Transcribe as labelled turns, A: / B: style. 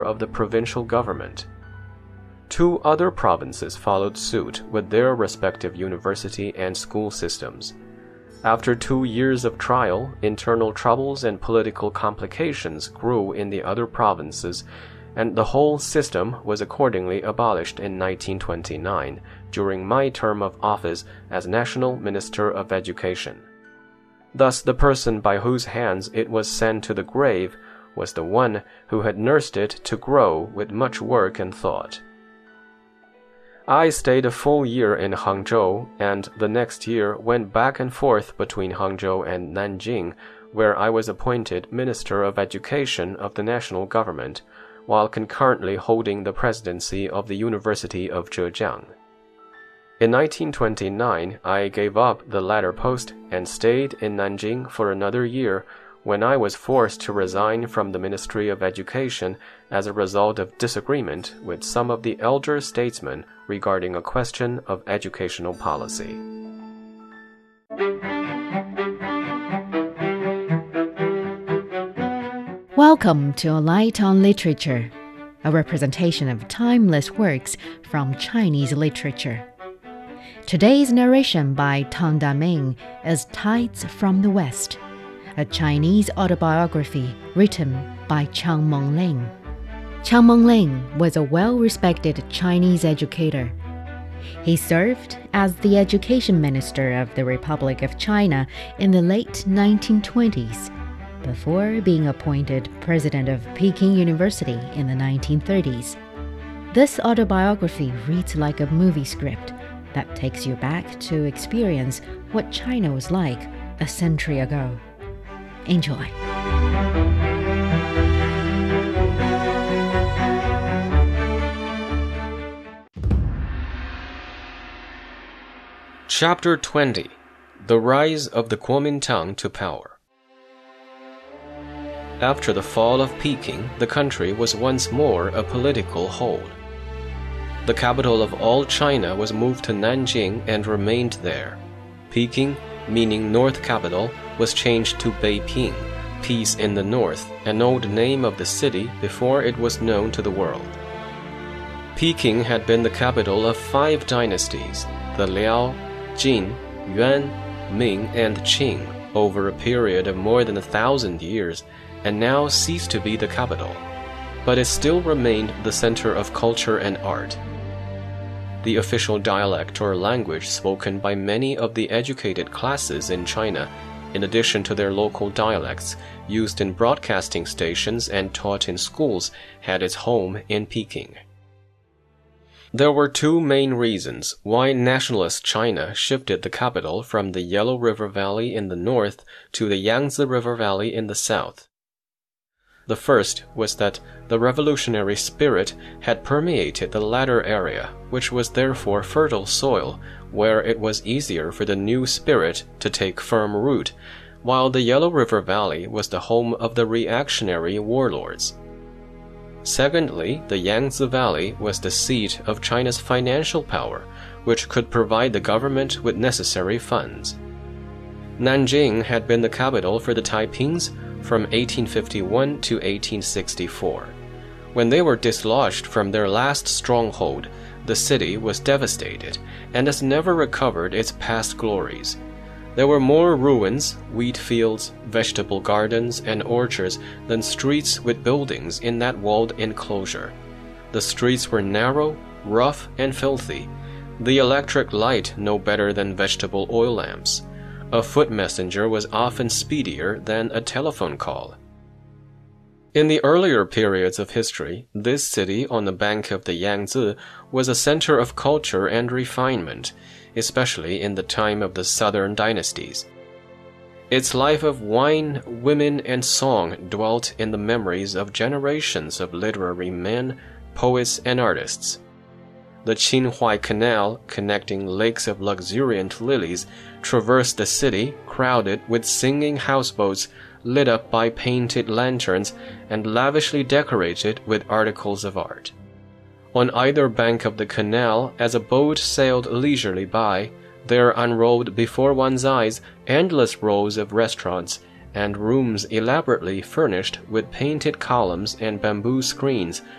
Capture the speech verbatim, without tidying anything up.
A: of the provincial government. Two other provinces followed suit with their respective university and school systems. After two years of trial, internal troubles and political complications grew in the other provinces, and the whole system was accordingly abolished in nineteen twenty-nine, during my term of office as National Minister of Education. Thus, the person by whose hands it was sent to the grave was the one who had nursed it to grow with much work and thought. I stayed a full year in Hangzhou, and the next year went back and forth between Hangzhou and Nanjing, where I was appointed Minister of Education of the national government, while concurrently holding the presidency of the University of Zhejiang. In nineteen twenty-nine, I gave up the latter post and stayed in Nanjing for another year, when I was forced to resign from the Ministry of Education as a result of disagreement with some of the elder statesmen regarding a question of educational policy.
B: Welcome to A Light on Literature, a representation of timeless works from Chinese literature. Today's narration by Tang Daming is Tides from the West, a Chinese autobiography written by Chiang Meng-ling. Chiang Meng-ling was a well-respected Chinese educator. He served as the education minister of the Republic of China in the late nineteen twenties, before being appointed president of Peking University in the nineteen thirties. This autobiography reads like a movie script that takes you back to experience what China was like a century ago. Enjoy.
A: Chapter twenty. The Rise of the Kuomintang to Power. After the fall of Peking, the country was once more a political hold. The capital of all China was moved to Nanjing and remained there. Peking, meaning North Capital, was changed to Beiping, Peace in the North, an old name of the city before it was known to the world. Peking had been the capital of five dynasties, the Liao, Jin, Yuan, Ming, and Qing, over a period of more than a thousand years, and now ceased to be the capital. But it still remained the center of culture and art. The official dialect or language spoken by many of the educated classes in China, in addition to their local dialects used in broadcasting stations and taught in schools, had its home in Peking. There were two main reasons why nationalist China shifted the capital from the Yellow River Valley in the north to the Yangtze River Valley in the south. The first was that the revolutionary spirit had permeated the latter area, which was therefore fertile soil, where it was easier for the new spirit to take firm root, while the Yellow River Valley was the home of the reactionary warlords. Secondly, the Yangtze Valley was the seat of China's financial power, which could provide the government with necessary funds. Nanjing had been the capital for the Taipings from eighteen fifty-one to eighteen sixty-four. When they were dislodged from their last stronghold, the city was devastated and has never recovered its past glories. There were more ruins, wheat fields, vegetable gardens, and orchards than streets with buildings in that walled enclosure. The streets were narrow, rough, and filthy. The electric light no better than vegetable oil lamps. A foot messenger was often speedier than a telephone call. In the earlier periods of history, this city on the bank of the Yangtze was a center of culture and refinement, especially in the time of the southern dynasties. Its life of wine, women, and song dwelt in the memories of generations of literary men, poets, and artists. The Qinhuai Canal, connecting lakes of luxuriant lilies, traversed the city, crowded with singing houseboats, lit up by painted lanterns, and lavishly decorated with articles of art. On either bank of the canal, as a boat sailed leisurely by, there unrolled before one's eyes endless rows of restaurants and rooms elaborately furnished with painted columns and bamboo screens